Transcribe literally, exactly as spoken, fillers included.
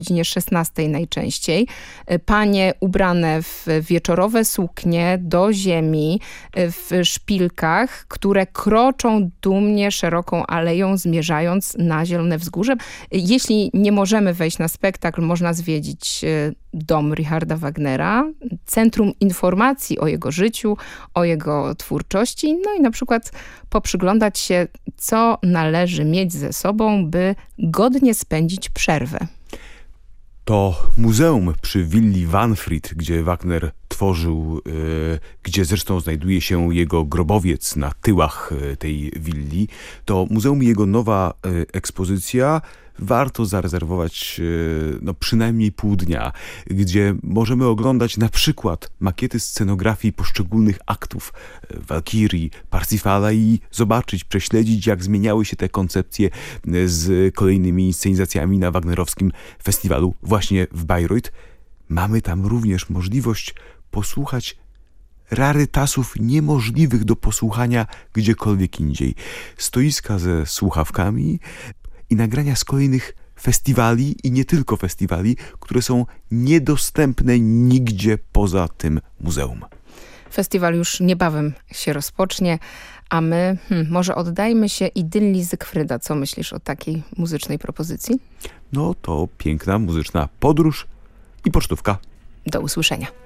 godzinie szesnastej najczęściej. Panie ubrane w wieczorowe suknie do ziemi, w szpilkach, które kroczą dumnie szeroką aleją, zmierzając na Zielone Wzgórze. Jeśli nie możemy wejść na spektakl, można zwiedzić dom Richarda Wagnera, centrum informacji o jego życiu, o jego twórczości, no i na przykład poprzyglądać się, co należy mieć ze sobą, by godnie spędzić przerwę. To muzeum przy willi Wahnfried, gdzie Wagner tworzył, y, gdzie zresztą znajduje się jego grobowiec na tyłach y, tej willi, to muzeum i jego nowa y, ekspozycja warto zarezerwować y, no, przynajmniej pół dnia, gdzie możemy oglądać na przykład makiety scenografii poszczególnych aktów y, Walkirii, Parsifala i zobaczyć, prześledzić, jak zmieniały się te koncepcje y, z kolejnymi inscenizacjami na wagnerowskim festiwalu właśnie w Bayreuth. Mamy tam również możliwość posłuchać rarytasów niemożliwych do posłuchania gdziekolwiek indziej. Stoiska ze słuchawkami i nagrania z kolejnych festiwali i nie tylko festiwali, które są niedostępne nigdzie poza tym muzeum. Festiwal już niebawem się rozpocznie, a my hmm, może oddajmy się idylli Zygfryda. Co myślisz o takiej muzycznej propozycji? No to piękna muzyczna podróż i pocztówka. Do usłyszenia.